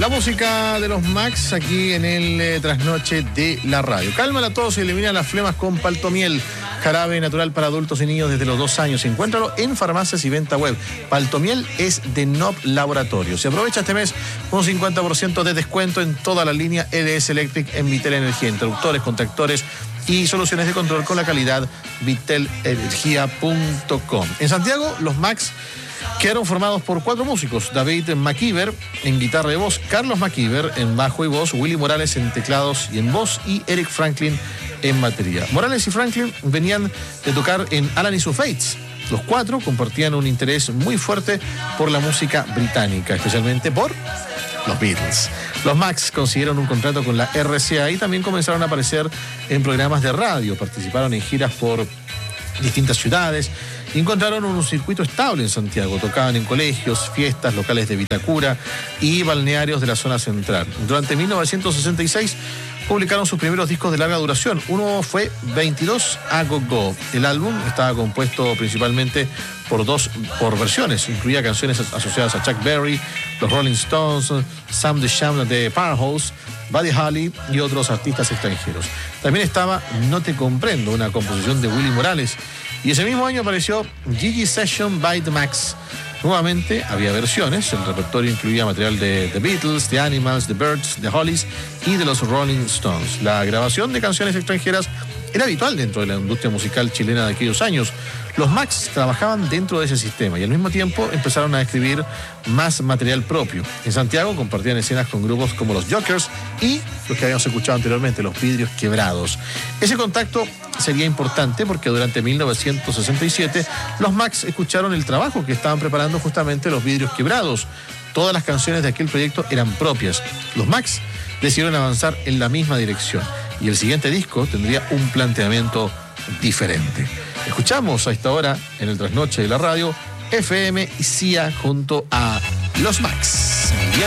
La música de los Max aquí en el trasnoche de la radio. Calma la tos y elimina las flemas con Paltomiel. Jarabe natural para adultos y niños desde los 2 años. Encuéntralo en farmacias y venta web. Paltomiel es de Nob Laboratorio. Se aprovecha este mes un 50% de descuento en toda la línea LS Electric en Vitel Energía. Interruptores, contactores y soluciones de control con la calidad vitelenergia.com. En Santiago, los Max quedaron formados por 4 músicos: David McKeever en guitarra y voz, Carlos McKeever en bajo y voz, Willy Morales en teclados y en voz y Eric Franklin en batería. Morales y Franklin venían de tocar en Alan y sus Fates. Los 4 compartían un interés muy fuerte por la música británica, especialmente por los Beatles. Los Max consiguieron un contrato con la RCA y también comenzaron a aparecer en programas de radio. Participaron en giras por distintas ciudades y encontraron un circuito estable en Santiago. Tocaban en colegios, fiestas, locales de Vitacura y balnearios de la zona central. Durante 1966 publicaron sus primeros discos de larga duración. Uno fue 22 A Go Go. El álbum estaba compuesto principalmente por versiones. Incluía canciones asociadas a Chuck Berry, los Rolling Stones, Sam the Sham de Powerhouse, Buddy Holly y otros artistas extranjeros. También estaba No Te Comprendo, una composición de Willy Morales. Y ese mismo año apareció Gigi Session by The Max. Nuevamente había versiones. El repertorio incluía material de The Beatles, The Animals, The Byrds, The Hollies y de los Rolling Stones. La grabación de canciones extranjeras era habitual dentro de la industria musical chilena de aquellos años. Los Max trabajaban dentro de ese sistema y al mismo tiempo empezaron a escribir más material propio. En Santiago compartían escenas con grupos como los Jokers y los que habíamos escuchado anteriormente, los Vidrios Quebrados. Ese contacto sería importante porque durante 1967 los Max escucharon el trabajo que estaban preparando justamente los Vidrios Quebrados. Todas las canciones de aquel proyecto eran propias. Los Max decidieron avanzar en la misma dirección y el siguiente disco tendría un planteamiento diferente. Escuchamos a esta hora en el trasnoche de la radio FM y CIA junto a los Max.